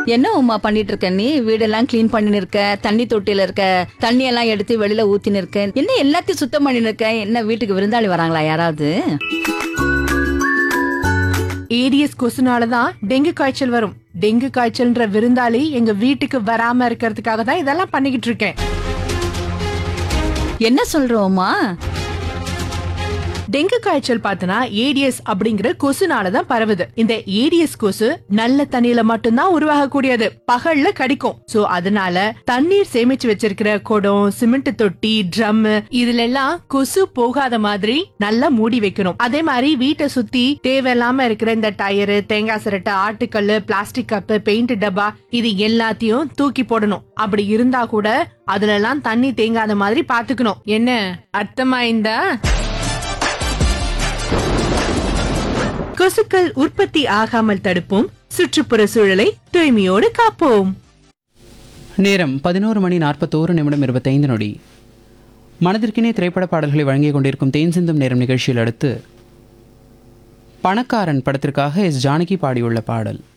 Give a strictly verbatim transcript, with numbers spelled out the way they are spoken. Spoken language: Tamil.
என்ன உமா பண்ணிட்டு இருக்க? நீ வீடெல்லாம் கிளீன் பண்ணி இருக்க, தண்ணி தொட்டில இருக்க, தண்ணி எல்லாம் எடுத்து வெளியில ஊத்தின்னு இருக்க, என்ன எல்லாத்தையும் சுத்தம் பண்ணி இருக்க? என்ன வீட்டுக்கு விருந்தாளி வராங்களா யாராவது? ஏடிஎஸ் கொசுனாலதான் டெங்கு காய்ச்சல் வரும். டெங்கு காய்ச்சல்ன்ற விருந்தாளி எங்க வீட்டுக்கு வராம இருக்கிறதுக்காக தான் இதெல்லாம் பண்ணிக்கிட்டு இருக்கேன். என்ன சொல்றோமா? டெங்கு காய்ச்சல் பார்த்தனா ஏடிஎஸ் அப்படிங்கிற கொசுனாலதான் பரவுது. இந்த ஏடிஎஸ் கொசு நல்ல தண்ணியில மட்டும்தான் உருவாகக்கூடியது, பகல்ல கடிக்கும். சோ அதனால தண்ணீர் சேமிச்சு வச்சிருக்கிற குடம், சிமெண்ட் தொட்டி, ட்ரம் இதுல எல்லாம் கொசு போகாத மாதிரி நல்லா மூடி வைக்கணும். அதே மாதிரி வீட்டை சுத்தி தேவையில்லாம இருக்கிற இந்த டயரு, தேங்காய் சிரட்டை, ஆட்டுக்கல்லு, பிளாஸ்டிக் கப்பு, பெயிண்ட் டப்பா இது எல்லாத்தையும் தூக்கி போடணும். அப்படி இருந்தா கூட அதுல எல்லாம் தண்ணி தேங்காத மாதிரி பாத்துக்கணும். என்ன அர்த்தமாயிருந்தா? கொசுக்கள் உற்பத்தி ஆகாமல் தடுப்போம், சுற்றுப்புற சூழலை தூய்மையோடு காப்போம். நேரம் பதினோரு மணி நாற்பத்தோரு நிமிடம் இருபத்தைந்து நொடி. மனதிற்கினே திரைப்பட பாடல்களை வழங்கிக் கொண்டிருக்கும் தேன் சிந்தும் நேரம் நிகழ்ச்சியில் அடுத்து பணக்காரன் படத்திற்காக எஸ் ஜானகி பாடியுள்ள பாடல்.